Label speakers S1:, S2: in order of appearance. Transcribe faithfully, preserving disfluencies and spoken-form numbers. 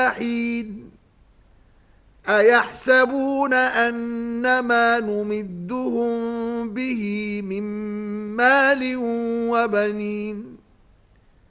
S1: حين أيحسبون أنما نمدهم به من مال وبنين